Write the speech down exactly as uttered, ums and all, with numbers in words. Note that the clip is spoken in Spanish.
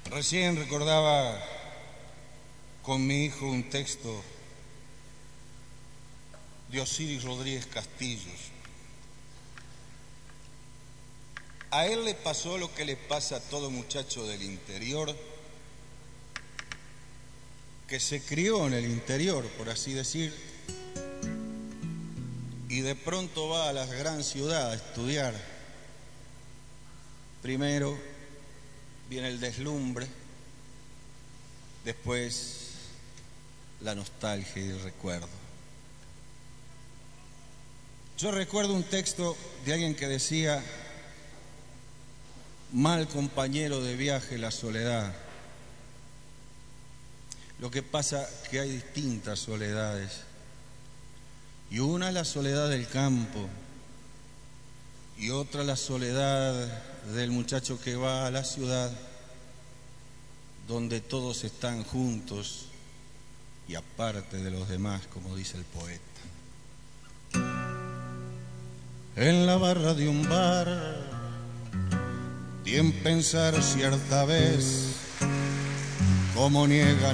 Recién recordaba con mi hijo un texto de Osiris Rodríguez Castillos. A él le pasó lo que le pasa a todo muchacho del interior, que se crió en el interior, por así decir, y de pronto va a la gran ciudad a estudiar. Primero viene el deslumbre, después la nostalgia y el recuerdo. Yo recuerdo un texto de alguien que decía: mal compañero de viaje la soledad. Lo que pasa es que hay distintas soledades, y una es la soledad del campo, y otra la soledad del muchacho que va a la ciudad, donde todos están juntos y aparte de los demás, como dice el poeta. En la barra de un bar, di en pensar cierta vez cómo niega